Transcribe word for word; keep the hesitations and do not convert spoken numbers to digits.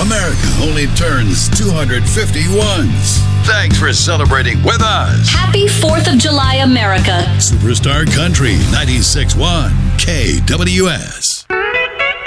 America only turns two hundred fifty-ones. Thanks for celebrating with us. Happy fourth of July, America. Superstar Country ninety-six point one K W S.